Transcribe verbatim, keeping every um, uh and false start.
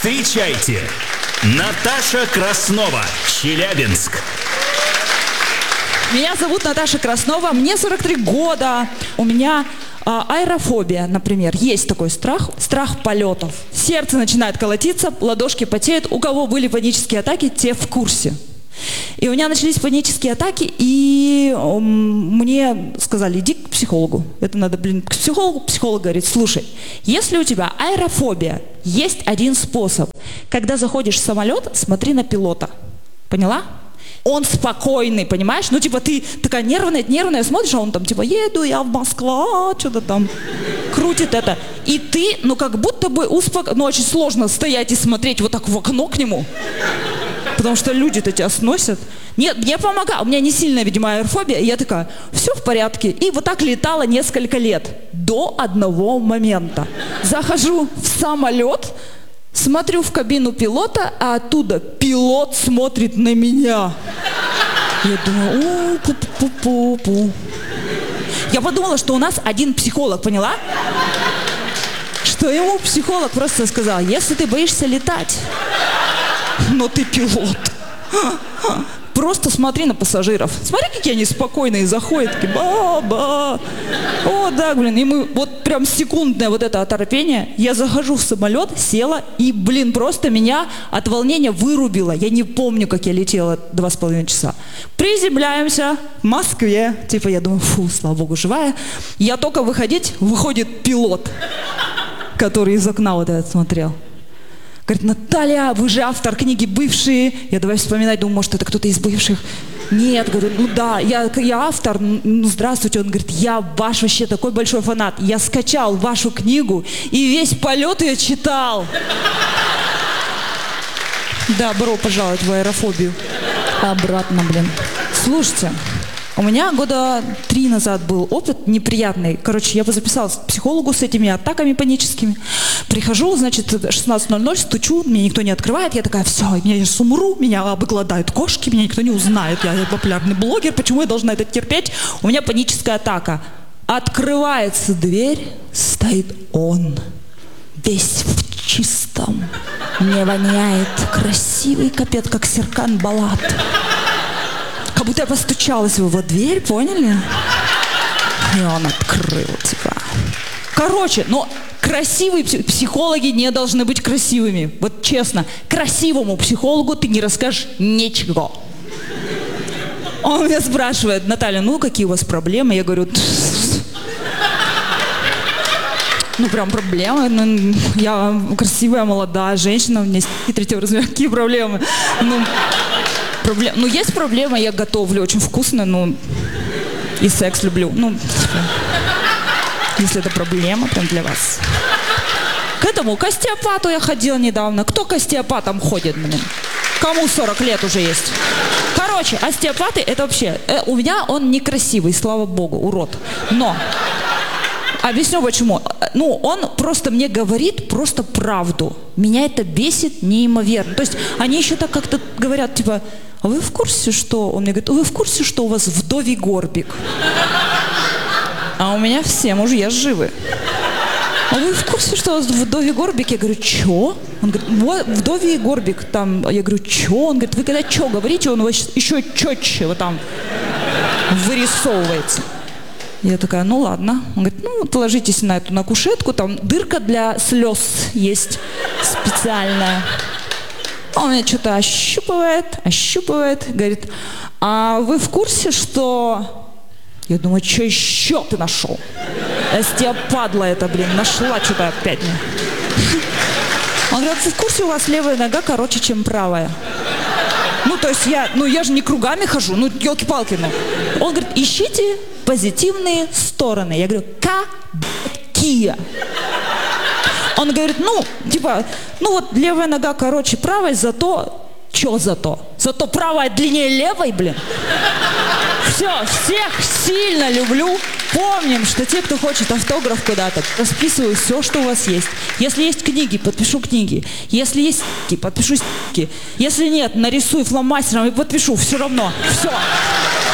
Встречайте, Наташа Краснова, Челябинск. Меня зовут Наташа Краснова, мне сорок три года. У меня а, аэрофобия, например. Есть такой страх, страх полетов. Сердце начинает колотиться, ладошки потеют. У кого были панические атаки, те в курсе. И у меня начались панические атаки, и м, мне сказали, иди к психологу. Это надо, блин, к психологу. Психолог говорит, слушай, если у тебя аэрофобия, есть один способ. Когда заходишь в самолет, смотри на пилота. Поняла? Он спокойный, понимаешь? Ну, типа, ты такая нервная, нервная, смотришь, а он там, типа, еду я в Москву, что-то там крутит это. И ты, ну, как будто бы успокоен. Ну, очень сложно стоять и смотреть вот так в окно к нему. Потому что люди-то тебя сносят. Нет, мне помогало. У меня не сильная, видимо, аэрофобия. И я такая, все в порядке. И вот так летала несколько лет. До одного момента. Захожу в самолет, смотрю в кабину пилота, а оттуда пилот смотрит на меня. Я думаю, пу-пу-пу-пу. Я подумала, что у нас один психолог, поняла? Что ему психолог просто сказал, если ты боишься летать, но ты пилот, просто смотри на пассажиров. Смотри, какие они спокойные заходят, такие ба-ба. О, да, блин, и мы вот прям секундное вот это оторопение. Я захожу в самолет, села, и, блин, просто меня от волнения вырубило. Я не помню, как я летела два с половиной часа. Приземляемся в Москве. Типа, я думаю, фу, слава богу, живая. Я только выходить, выходит пилот, который из окна вот этот смотрел. Говорит, Наталья, вы же автор книги «Бывшие». Я давай вспоминать, думаю, может, это кто-то из бывших. Нет, говорю, ну да, я, я автор, ну здравствуйте. Он говорит, я ваш вообще такой большой фанат. Я скачал вашу книгу и весь полет ее читал. Да, добро пожаловать в аэрофобию. Обратно, блин. Слушайте, у меня года три назад был опыт неприятный. Короче, я бы записалась к психологу с этими атаками паническими. Прихожу, значит, шестнадцать ноль ноль, стучу, мне никто не открывает. Я такая, все, я сейчас умру, меня обгладают кошки, меня никто не узнает. Я популярный блогер, почему я должна это терпеть? У меня паническая атака. Открывается дверь, стоит он, весь в чистом. Мне воняет, красивый капец, как Серкан Балат. Как будто я постучалась в его дверь, поняли? И он открыл, типа. Короче, но красивые психологи не должны быть красивыми. Вот честно, красивому психологу ты не расскажешь ничего. Он меня спрашивает, Наталья, ну какие у вас проблемы? Я говорю, ну прям проблемы. Ну, я красивая, молодая женщина, у меня с*** третьего размера. Какие проблемы? Ну, проблем... ну есть проблема, я готовлю очень вкусно, ну и секс люблю. Ну, если это проблема прям для вас. К этому к остеопату я ходила недавно. Кто к остеопатам ходит, блин? Кому сорок лет уже есть? Короче, остеопаты это вообще... Э, у меня он некрасивый, слава богу, урод. Но... Объясню почему. Ну, он просто мне говорит просто правду. Меня это бесит неимоверно. То есть они еще так как-то говорят, типа, а вы в курсе, что... Он мне говорит, вы в курсе, что у вас вдовий горбик? А у меня все мужья живы. А вы в курсе, что у вас вдовий горбик? Я говорю, чё? Он говорит, вот вдовий горбик там. Я говорю, чё? Он говорит, вы когда чё говорите, он у вас еще четче вот там вырисовывается. Я такая, ну ладно. Он говорит, ну вот ложитесь на эту, на кушетку, там дырка для слез есть специальная. Он меня что-то ощупывает, ощупывает, говорит, а вы в курсе, что... Я думаю, что еще ты нашел? Остеопадла это, блин, нашла что-то опять. Он говорит, вы в курсе, у вас левая нога короче, чем правая? Ну, то есть я, ну я же не кругами хожу, ну, елки-палки, ну. Он говорит, ищите позитивные стороны. Я говорю, какие? Он говорит, ну, типа, ну вот левая нога короче правой, зато... Чё зато? Зато правая длиннее левой, блин. Все, всех сильно люблю. Помним, что те, кто хочет автограф куда-то, расписываю все, что у вас есть. Если есть книги, подпишу книги. Если есть стики, подпишу стики. Если нет, нарисую фломастером и подпишу. Все равно. Все.